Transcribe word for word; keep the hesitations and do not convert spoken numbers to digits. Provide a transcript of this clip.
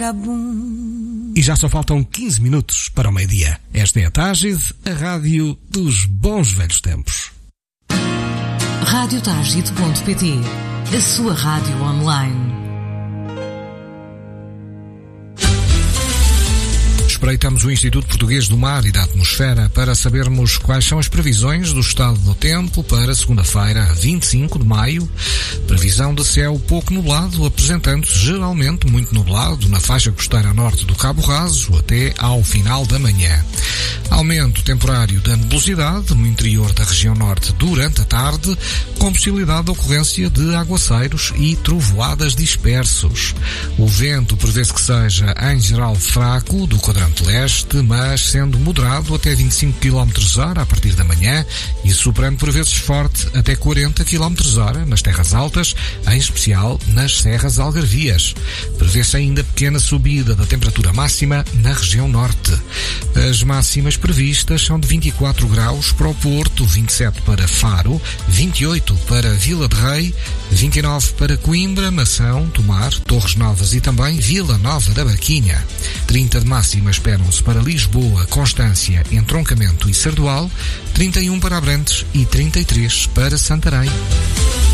E já só faltam quinze minutos para o meio-dia. Esta é a Tágide, a rádio dos bons velhos tempos. rádio tágide ponto pt, a sua rádio online. Espreitamos o Instituto Português do Mar e da Atmosfera para sabermos quais são as previsões do estado do tempo para segunda-feira, vinte e cinco de maio. Previsão de céu pouco nublado, apresentando-se geralmente muito nublado na faixa costeira norte do Cabo Raso até ao final da manhã. Aumento temporário da nebulosidade no interior da região norte durante a tarde, com possibilidade de ocorrência de aguaceiros e trovoadas dispersos. O vento prevê-se que seja, em geral, fraco do quadrante leste, mas sendo moderado até vinte e cinco quilómetros hora a partir da manhã e soprando por vezes forte até quarenta quilómetros hora nas terras altas, em especial nas serras algarvias. Prevê-se ainda pequena subida da temperatura máxima na região norte. As máximas previstas são de vinte e quatro graus para o Porto, vinte e sete para Faro, vinte e oito para Vila de Rei, vinte e nove para Coimbra, Mação, Tomar, Torres Novas e também Vila Nova da Barquinha. trinta de máxima esperam-se para Lisboa, Constância, Entroncamento e Sardual, trinta e um para Abrantes e trinta e três para Santarém.